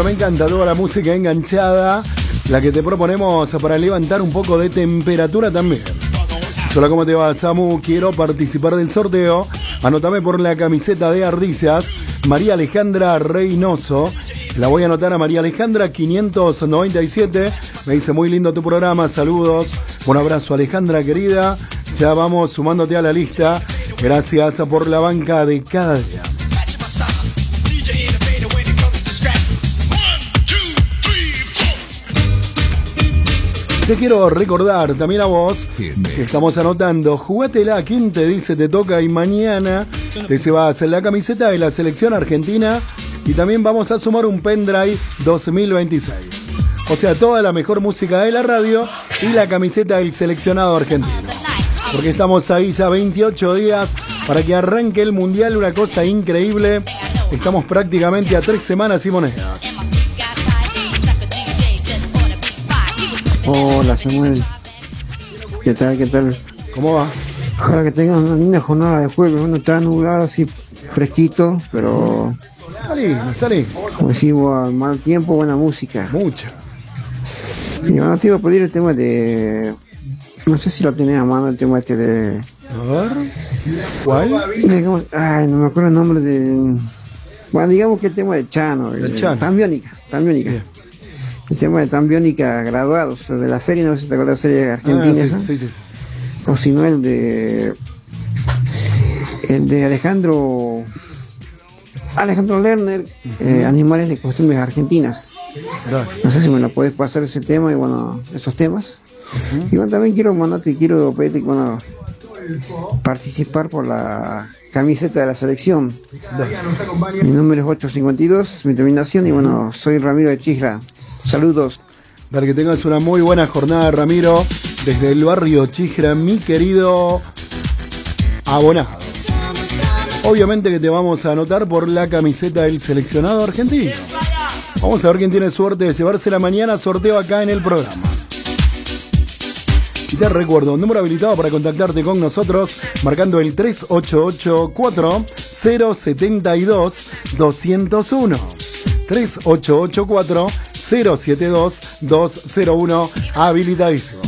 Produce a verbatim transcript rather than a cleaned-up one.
pero me encanta toda la música enganchada, la que te proponemos para levantar un poco de temperatura también. Hola, ¿cómo te va, Samu? Quiero participar del sorteo. Anótame por la camiseta de Ardicias, María Alejandra Reynoso. La voy a anotar a María Alejandra quinientos noventa y siete. Me dice, muy lindo tu programa, saludos. Un abrazo, Alejandra querida. Ya vamos sumándote a la lista. Gracias por la banca de cada día. Te quiero recordar también a vos que estamos anotando, jugátela, ¿quién te dice te toca? Y mañana te llevas la camiseta de la selección argentina y también vamos a sumar un pendrive dos mil veintiséis. O sea, toda la mejor música de la radio y la camiseta del seleccionado argentino. Porque estamos ahí ya veintiocho días para que arranque el mundial, una cosa increíble. Estamos prácticamente a tres semanas y monedas. Hola Samuel, ¿qué tal? ¿Qué tal? ¿Cómo va? Ojalá que tengan una linda jornada de jueves. Bueno, está nublado, así fresquito, pero está lindo, está lindo. Como decimos, mal tiempo, buena música. Mucha. Y bueno, te iba a pedir el tema de, no sé si lo tenés a mano, el tema este de, a ver, ¿cuál? Digamos, ay, no me acuerdo el nombre de, bueno, digamos que el tema de Chano, el Chano. Tan Biónica, Tan Biónica. Yeah. El tema de Tan Biónica, Graduados, de la serie, no sé si te acuerdas de la serie argentina, ah, sí, sí, sí, sí. O si no el de el de Alejandro Alejandro Lerner, uh-huh. eh, Animales de Costumbres Argentinas. Claro. No sé si me lo puedes pasar ese tema y bueno, esos temas. Uh-huh. Y bueno, también quiero mandarte, quiero pedirte bueno, participar por la camiseta de la selección. Dale. Mi número es ocho cincuenta y dos, mi terminación, y bueno, soy Ramiro de Chisra. Saludos. Para que tengas una muy buena jornada, Ramiro, desde el barrio Chisra, mi querido abonado. Obviamente que te vamos a anotar por la camiseta del seleccionado argentino. Vamos a ver quién tiene suerte de llevarse la mañana, sorteo acá en el programa. Y te recuerdo, un número habilitado para contactarte con nosotros, marcando el tres ocho ocho cuatro cero siete dos dos cero uno. tres ocho ocho cuatro cero siete dos dos cero uno, habilitadísimo.